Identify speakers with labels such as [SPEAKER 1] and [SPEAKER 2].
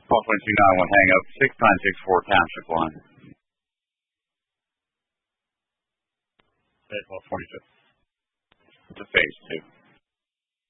[SPEAKER 1] 12.29 hang up, 6964 Township Line. Okay, 1242. It's a phase 2.